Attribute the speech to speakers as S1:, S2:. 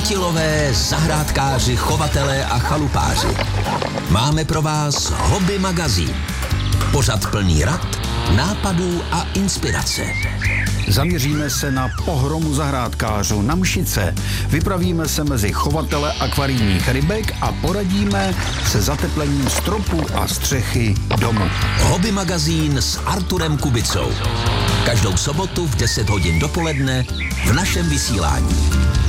S1: Chytilové, zahrádkáři, chovatelé a chalupáři. Máme pro vás Hobby magazín. Pořad plný rad, nápadů a inspirace.
S2: Zaměříme se na pohromu zahrádkářů na Mšice. Vypravíme se mezi chovatele akvarijních rybek a poradíme se zateplením stropu a střechy domu.
S1: Hobby magazín s Arturem Kubicou. Každou sobotu v 10 hodin dopoledne v našem vysílání.